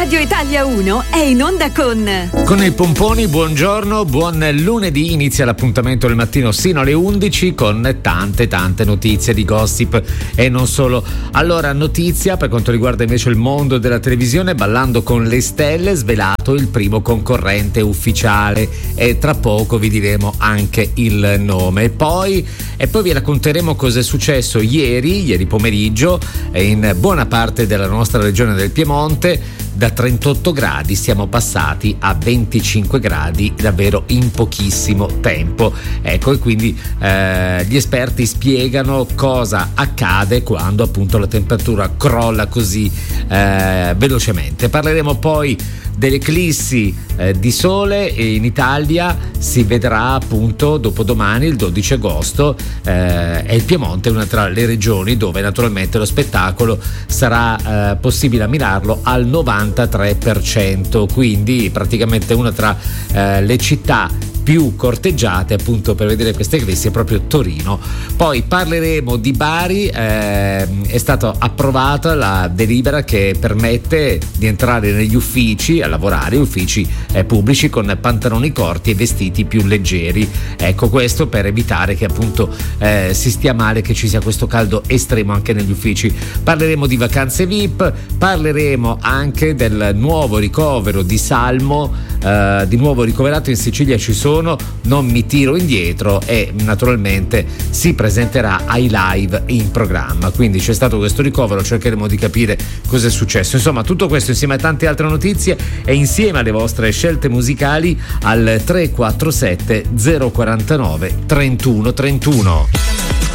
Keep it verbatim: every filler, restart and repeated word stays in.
Radio Italia uno è in onda con Con il Pomponi. Buongiorno, buon lunedì. Inizia l'appuntamento del mattino sino alle undici con tante tante notizie di gossip e non solo. Allora, notizia per quanto riguarda invece il mondo della televisione: Ballando con le stelle, svelato il primo concorrente ufficiale, e tra poco vi diremo anche il nome. E poi, e poi vi racconteremo cosa è successo ieri, ieri pomeriggio, in buona parte della nostra regione del Piemonte. Da trentotto gradi siamo passati a venticinque gradi davvero in pochissimo tempo. Ecco, e quindi eh, gli esperti spiegano cosa accade quando appunto la temperatura crolla così eh, velocemente. Parleremo poi delle eclissi eh, di sole, e in Italia si vedrà appunto dopodomani, il dodici agosto, eh, e il Piemonte è una tra le regioni dove naturalmente lo spettacolo sarà eh, possibile ammirarlo al novantatré per cento, quindi praticamente una tra eh, le città più corteggiate appunto per vedere queste eclissi è proprio Torino. Poi parleremo di Bari. Eh, è stata approvata la delibera che permette di entrare negli uffici a lavorare, uffici eh, pubblici, con pantaloni corti e vestiti più leggeri. Ecco, questo per evitare che appunto eh, si stia male, che ci sia questo caldo estremo anche negli uffici. Parleremo di vacanze V I P, parleremo anche del nuovo ricovero di Salmo, eh, di nuovo ricoverato in Sicilia ci sono. Non mi tiro indietro, e naturalmente si presenterà ai live in programma, quindi c'è stato questo ricovero, cercheremo di capire cosa è successo. Insomma, tutto questo insieme a tante altre notizie e insieme alle vostre scelte musicali al tre quattro sette zero quattro nove trentuno trentuno.